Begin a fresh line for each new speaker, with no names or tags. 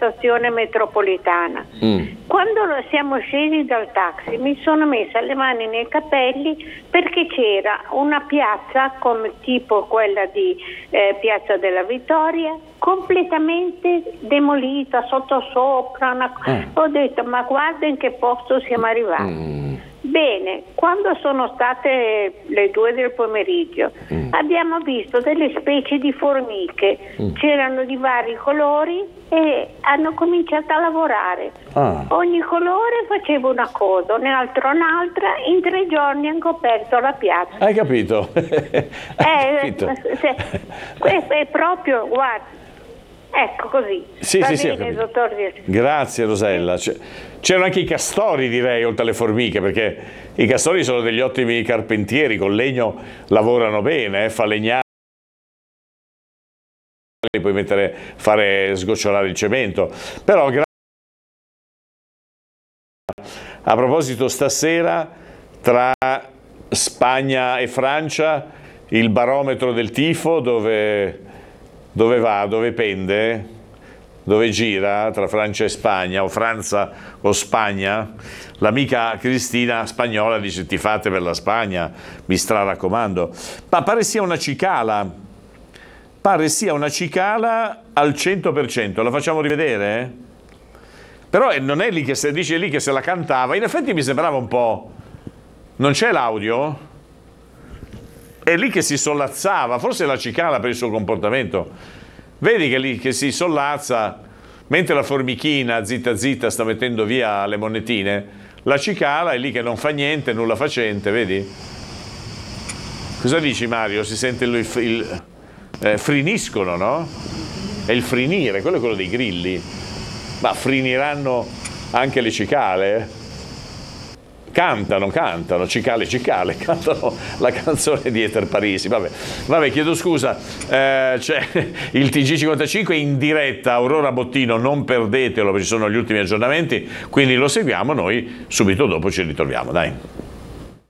stazione metropolitana. Quando siamo scesi dal taxi mi sono messa le mani nei capelli perché c'era una piazza come tipo quella di Piazza della Vittoria completamente demolita sottosopra. Ho detto, ma guarda in che posto siamo arrivati. Bene, quando sono state le 2 del pomeriggio abbiamo visto delle specie di formiche, c'erano di vari colori e hanno cominciato a lavorare. Ogni colore faceva una cosa, un altro un'altra, in 3 giorni hanno coperto la piazza.
Hai capito?
È proprio, guarda. Ecco così.
Sì,
bene, dottor.
Grazie Rosella. C'erano anche i castori, direi, oltre alle formiche, perché i castori sono degli ottimi carpentieri, col legno lavorano bene, falegnari, puoi fare sgocciolare il cemento. Però a proposito, stasera tra Spagna e Francia il barometro del tifo dove va, dove pende, dove gira tra Francia e Spagna, o Francia o Spagna. L'amica Cristina spagnola dice tifate per la Spagna, mi raccomando. Ma pare sia una cicala al 100%, la facciamo rivedere? Però non è lì che dice lì che se la cantava, in effetti mi sembrava un po', non c'è l'audio? È lì che si sollazzava, forse la cicala per il suo comportamento. Vedi che lì che si sollazza, mentre la formichina zitta zitta sta mettendo via le monetine, la cicala è lì che non fa niente, nulla facente, vedi? Cosa dici Mario? Si sente friniscono, no? È il frinire, quello è quello dei grilli. Ma friniranno anche le cicale? Cantano, cicale, cantano la canzone di Ether Parisi. Vabbè, chiedo scusa, c'è il TG55 in diretta, Aurora Bottino, non perdetelo perché ci sono gli ultimi aggiornamenti, quindi lo seguiamo, noi subito dopo ci ritroviamo, dai.